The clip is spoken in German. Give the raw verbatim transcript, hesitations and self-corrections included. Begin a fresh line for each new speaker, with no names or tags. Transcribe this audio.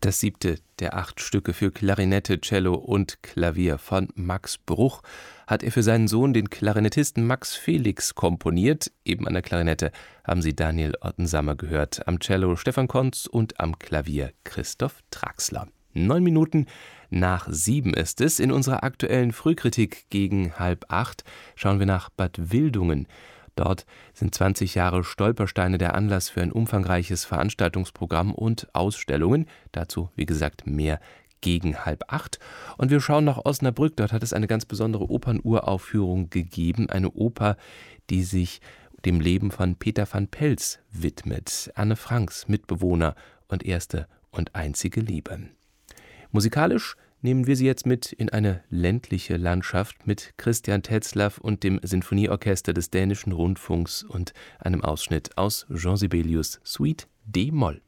Das siebte der acht Stücke für Klarinette, Cello und Klavier von Max Bruch hat er für seinen Sohn, den Klarinettisten Max Felix, komponiert. Eben an der Klarinette haben Sie Daniel Ottensammer gehört, am Cello Stefan Kontz und am Klavier Christoph Traxler. Neun Minuten nach sieben ist es. In unserer aktuellen Frühkritik gegen halb acht schauen wir nach Bad Wildungen. Dort sind zwanzig Jahre Stolpersteine der Anlass für ein umfangreiches Veranstaltungsprogramm und Ausstellungen. Dazu, wie gesagt, mehr gegen halb acht. Und wir schauen nach Osnabrück. Dort hat es eine ganz besondere Opernuraufführung gegeben. Eine Oper, die sich dem Leben von Peter van Pels widmet. Anne Franks Mitbewohner und erste und einzige Liebe. Musikalisch nehmen wir Sie jetzt mit in eine ländliche Landschaft mit Christian Tetzlaff und dem Sinfonieorchester des Dänischen Rundfunks und einem Ausschnitt aus Jean Sibelius' Suite D-Moll.